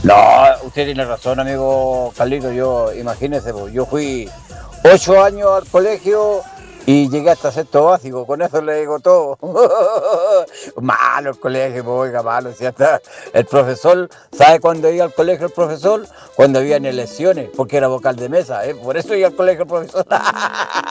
No, usted tiene razón, amigo Carlito. Yo, imagínese, pues, yo fui 8 años al colegio y llegué hasta sexto básico. Con eso le digo todo. Malo el colegio, pues, oiga, malo. Si hasta el profesor, ¿sabe cuándo iba al colegio el profesor? Cuando había elecciones, porque era vocal de mesa, ¿eh? Por eso iba al colegio el profesor.